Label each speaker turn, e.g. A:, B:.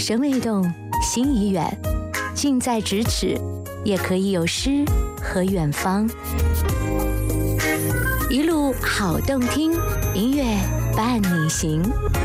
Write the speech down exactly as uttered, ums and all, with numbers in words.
A: 身未动，心已远，近在咫尺，也可以有诗和远方。一路好动听，音乐伴你行。